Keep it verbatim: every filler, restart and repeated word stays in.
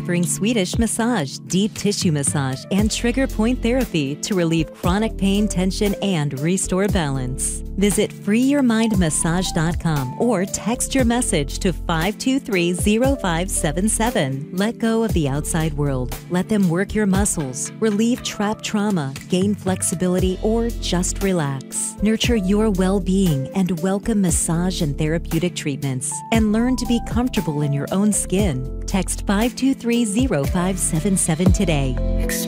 offering Swedish massage, deep tissue massage, and trigger point therapy to relieve chronic pain, tension, and restore balance. Visit free your mind massage dot com or text your message to five two three zero five seven seven. Let go of the outside world. Let them work your muscles, relieve trapped trauma, gain flexibility, or just relax. Nurture your well-being and welcome massage and therapeutic treatments. And learn to be comfortable in your own skin. Text five two three zero five seven seven today.